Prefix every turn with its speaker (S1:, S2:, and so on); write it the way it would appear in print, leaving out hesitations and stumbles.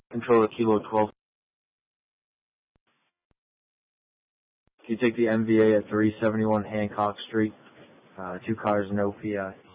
S1: Control the Kilo 12. If you take the MVA at 371 Hancock Street, 2 cars, no PI.